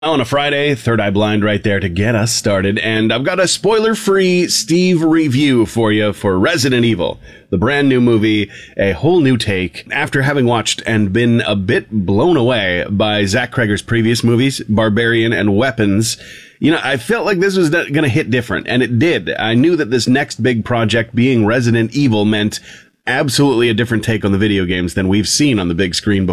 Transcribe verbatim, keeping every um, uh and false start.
On a Friday, Third Eye Blind right there to get us started, and I've got a spoiler-free Steve review for you for Resident Evil, the brand new movie, a whole new take. After having watched and been a bit blown away by Zach Cregger's previous movies, Barbarian and Weapons, you know, I felt like this was going to hit different, and it did. I knew that this next big project, being Resident Evil, meant absolutely a different take on the video games than we've seen on the big screen before.